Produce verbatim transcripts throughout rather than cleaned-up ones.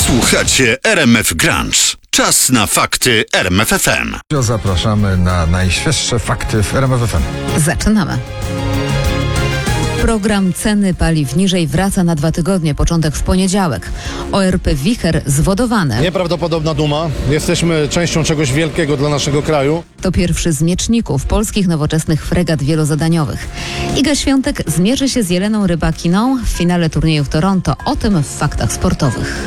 Słuchacie R M F Grunge. Czas na fakty R M F F M. Zapraszamy na najświeższe fakty w R M F F M. Zaczynamy. Program ceny paliw niżej wraca na dwa tygodnie, początek w poniedziałek. O R P Wicher zwodowany. Nieprawdopodobna duma. Jesteśmy częścią czegoś wielkiego dla naszego kraju. To pierwszy z mieczników polskich nowoczesnych fregat wielozadaniowych. Iga Świątek zmierzy się z Jeleną Rybakiną w finale turnieju w Toronto. O tym w faktach sportowych.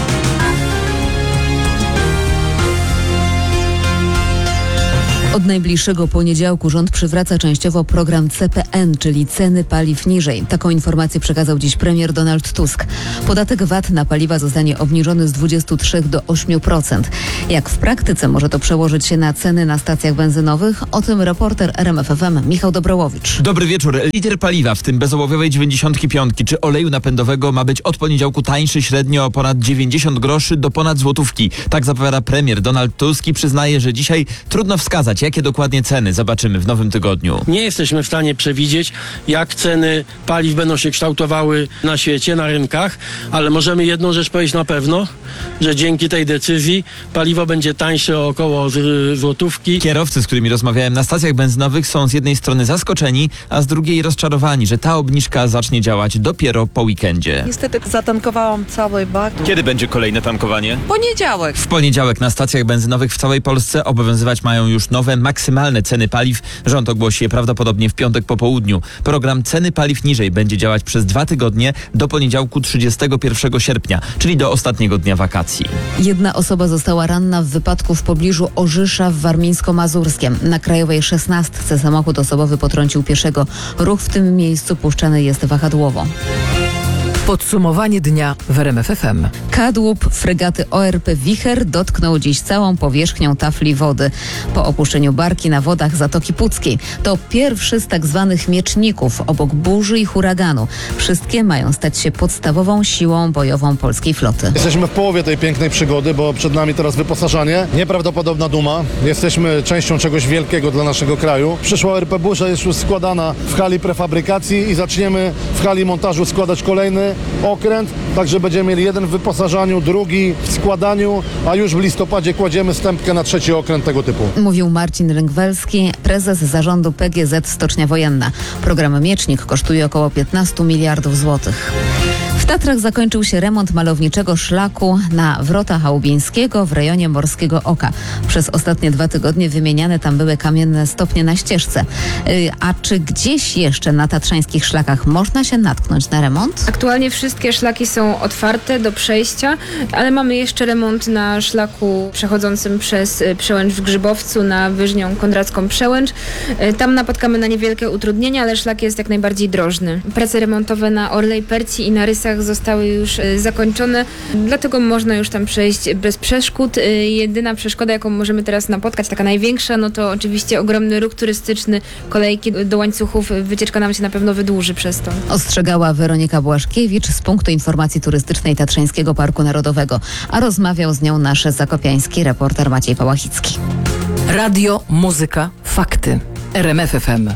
Od najbliższego poniedziałku rząd przywraca częściowo program C P N, czyli ceny paliw niżej. Taką informację przekazał dziś premier Donald Tusk. Podatek V A T na paliwa zostanie obniżony z dwudziestu trzech do ośmiu procent. Jak w praktyce może to przełożyć się na ceny na stacjach benzynowych? O tym reporter R M F F M Michał Dobrołowicz. Dobry wieczór. Liter paliwa, w tym bezołowiowej dziewięćdziesiątki piątki czy oleju napędowego, ma być od poniedziałku tańszy średnio o ponad dziewięćdziesiąt groszy do ponad złotówki. Tak zapowiada premier Donald Tusk i przyznaje, że dzisiaj trudno wskazać, jakie dokładnie ceny zobaczymy w nowym tygodniu. Nie jesteśmy w stanie przewidzieć, jak ceny paliw będą się kształtowały na świecie, na rynkach, ale możemy jedną rzecz powiedzieć na pewno, że dzięki tej decyzji paliwo będzie tańsze o około z, złotówki. Kierowcy, z którymi rozmawiałem na stacjach benzynowych, są z jednej strony zaskoczeni, a z drugiej rozczarowani, że ta obniżka zacznie działać dopiero po weekendzie. Niestety zatankowałam cały bak. Kiedy będzie kolejne tankowanie? Poniedziałek. W poniedziałek na stacjach benzynowych w całej Polsce obowiązywać mają już nowe maksymalne ceny paliw. Rząd ogłosi je prawdopodobnie w piątek po południu. Program ceny paliw niżej będzie działać przez dwa tygodnie do poniedziałku trzydziestego pierwszego sierpnia, czyli do ostatniego dnia wakacji. Jedna osoba została ranna w wypadku w pobliżu Orzysza w Warmińsko-Mazurskiem. Na Krajowej szesnastce samochód osobowy potrącił pieszego. Ruch w tym miejscu puszczany jest wahadłowo. Podsumowanie dnia w R M F F M. Kadłub fregaty O R P Wicher dotknął dziś całą powierzchnią tafli wody. Po opuszczeniu barki na wodach Zatoki Puckiej. To pierwszy z tak zwanych mieczników obok burzy i huraganu. Wszystkie mają stać się podstawową siłą bojową polskiej floty. Jesteśmy w połowie tej pięknej przygody, bo przed nami teraz wyposażanie. Nieprawdopodobna duma. Jesteśmy częścią czegoś wielkiego dla naszego kraju. Przyszła O R P Burza jest już składana w hali prefabrykacji i zaczniemy w hali montażu składać kolejny okręt, także będziemy mieli jeden w wyposażaniu, drugi w składaniu, a już w listopadzie kładziemy stępkę na trzeci okręt tego typu. Mówił Marcin Ręgwelski, prezes zarządu P G Z Stocznia Wojenna. Program Miecznik kosztuje około piętnaście miliardów złotych. W Tatrach zakończył się remont malowniczego szlaku na Wrota Chałubińskiego w rejonie Morskiego Oka. Przez ostatnie dwa tygodnie wymieniane tam były kamienne stopnie na ścieżce. Yy, a czy gdzieś jeszcze na tatrzańskich szlakach można się natknąć na remont? Aktualnie wszystkie szlaki są otwarte do przejścia, ale mamy jeszcze remont na szlaku przechodzącym przez Przełęcz w Grzybowcu na Wyżnią Kondracką Przełęcz. Tam napotkamy na niewielkie utrudnienia, ale szlak jest jak najbardziej drożny. Prace remontowe na Orlej Perci i na Rysach zostały już zakończone, dlatego można już tam przejść bez przeszkód. Jedyna przeszkoda, jaką możemy teraz napotkać, taka największa, no to oczywiście ogromny ruch turystyczny, kolejki do łańcuchów, wycieczka nam się na pewno wydłuży przez to. Ostrzegała Weronika Błaszkiewicz z Punktu Informacji Turystycznej Tatrzańskiego Parku Narodowego, a rozmawiał z nią nasz zakopiański reporter Maciej Pałachicki. Radio, muzyka, fakty. R M F F M.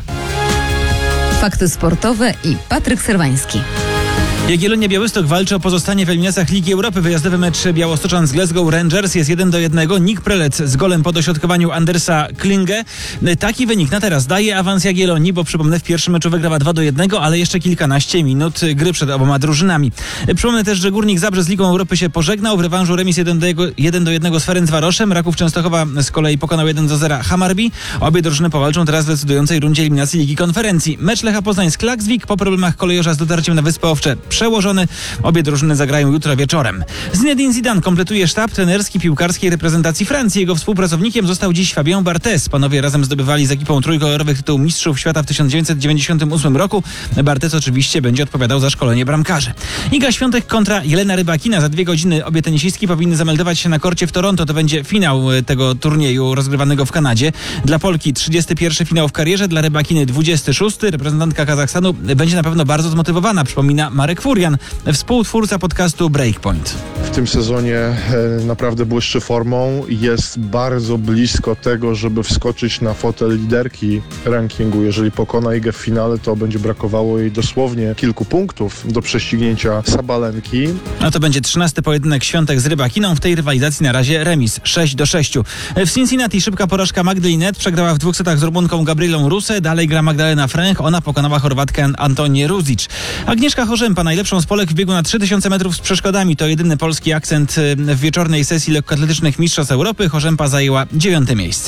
Fakty sportowe i Patryk Serwański. Jagiellonia Białystok walczy o pozostanie w eliminacjach Ligi Europy. Wyjazdowy mecz Białostoczan z Glasgow Rangers jest jeden do jednego. Nick Prelec z golem po dośrodkowaniu Andersa Klinge. Taki wynik na teraz daje awans Jagiellonii, bo przypomnę, w pierwszym meczu wygrała dwa do jednego, ale jeszcze kilkanaście minut gry przed oboma drużynami. Przypomnę też, że Górnik Zabrze z Ligą Europy się pożegnał. W rewanżu remis jeden do jednego z Ferencvaroszem. Raków Częstochowa z kolei pokonał jeden do zera Hammarby. Obie drużyny powalczą teraz w decydującej rundzie eliminacji Ligi Konferencji. Mecz Lecha Poznań z Klaksvik po problemach kolejorza z dotarciem na Wyspy Owcze przełożony. Obie drużyny zagrają jutro wieczorem. Zinedine Zidane kompletuje sztab trenerski piłkarskiej reprezentacji Francji. Jego współpracownikiem został dziś Fabien Barthez. Panowie razem zdobywali z ekipą trójkolorowych tytuł mistrzów świata w tysiąc dziewięćset dziewięćdziesiątym ósmym roku. Barthez oczywiście będzie odpowiadał za szkolenie bramkarzy. Iga Świątek kontra Jelena Rybakina. Za dwie godziny obie tenisistki powinny zameldować się na korcie w Toronto. To będzie finał tego turnieju rozgrywanego w Kanadzie. Dla Polki trzydziesty pierwszy finał w karierze, dla Rybakiny dwudziesty szósty. Reprezentantka Kazachstanu będzie na pewno bardzo zmotywowana, przypomina Marek Furian, współtwórca podcastu Breakpoint. w tym sezonie e, naprawdę błyszczy formą. Jest bardzo blisko tego, żeby wskoczyć na fotel liderki rankingu. Jeżeli pokona Igę w finale, to będzie brakowało jej dosłownie kilku punktów do prześcignięcia Sabalenki. A to będzie trzynasty pojedynek Świątek z Rybakiną. W tej rywalizacji na razie remis sześć do sześciu. W Cincinnati szybka porażka Magdy Linette. Przegrała w dwóch setach z Rumunką Gabrielą Rusę. Dalej gra Magdalena Fręch. Ona pokonała Chorwatkę Antonię Ruzic. Agnieszka Chorzępa, najlepszą z Polek w biegu na trzy tysiące metrów z przeszkodami. To jedyny polski akcent w wieczornej sesji lekkoatletycznych Mistrzostw Europy. Chorzępa zajęła dziewiąte miejsce.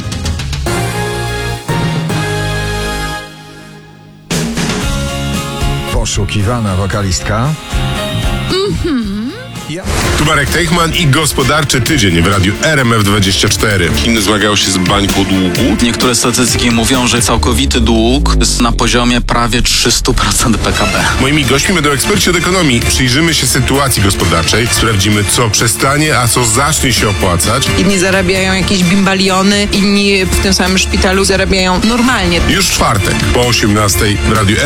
Poszukiwana wokalistka. Tu Marek Teichman i gospodarczy tydzień w radiu R M F dwadzieścia cztery. Chiny zmagają się z bańką długu. Niektóre statystyki mówią, że całkowity dług jest na poziomie prawie trzysta procent P K B. Moimi gośćmi będą eksperci od ekonomii. Przyjrzymy się sytuacji gospodarczej, sprawdzimy, co przestanie, a co zacznie się opłacać. Inni zarabiają jakieś bimbaliony, inni w tym samym szpitalu zarabiają normalnie. Już w czwartek po osiemnastej w radiu